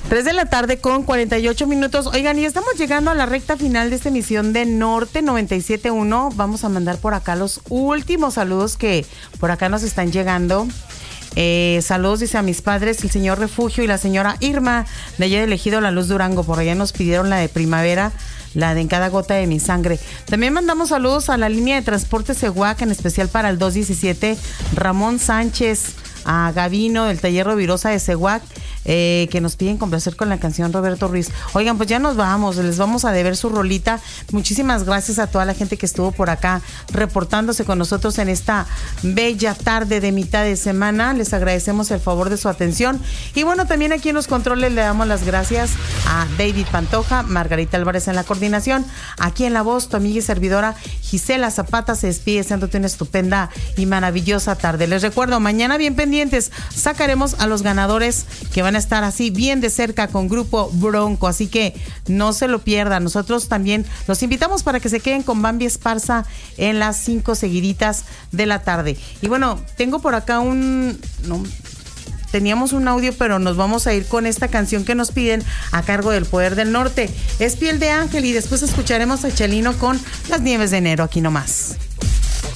3 de la tarde con 48 minutos. Oigan, y estamos llegando a la recta final de esta emisión de Norte 97.1. Vamos a mandar por acá los últimos saludos que por acá nos están llegando. Saludos, dice, a mis padres, el señor Refugio y la señora Irma, de allá de Elegido La Luz, Durango. Por allá nos pidieron la de Primavera, la de En Cada Gota de Mi Sangre. También mandamos saludos a la línea de transporte Ceguac, en especial para el 217, Ramón Sánchez, a Gavino del taller Rovirosa de Ceguac, que nos piden complacer con la canción Roberto Ruiz. Oigan, pues ya nos vamos, les vamos a deber su rolita. Muchísimas gracias a toda la gente que estuvo por acá reportándose con nosotros en esta bella tarde de mitad de semana. Les agradecemos el favor de su atención. Y bueno, también aquí en los controles le damos las gracias a David Pantoja, Margarita Álvarez en la coordinación. Aquí en la voz, tu amiga y servidora Gisela Zapata se despide, deseándote una estupenda y maravillosa tarde. Les recuerdo, mañana bien pendientes, sacaremos a los ganadores que van a estar así bien de cerca con Grupo Bronco, así que no se lo pierdan. Nosotros también los invitamos para que se queden con Bambi Esparza en las 5 seguiditas de la tarde. Y bueno, tengo por acá teníamos un audio, pero nos vamos a ir con esta canción que nos piden a cargo del Poder del Norte. Es Piel de Ángel y después escucharemos a Chelino con Las Nieves de Enero, aquí nomás.